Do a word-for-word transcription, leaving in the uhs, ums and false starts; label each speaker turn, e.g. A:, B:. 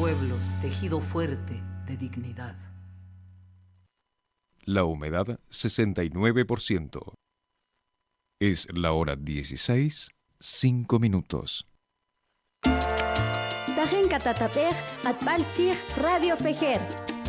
A: pueblos, tejido fuerte de dignidad.
B: La humedad sesenta y nueve por ciento. Es la hora dieciséis, cinco minutos.
C: Tajen Catatapej, Atpaltzig, Radio Fejer.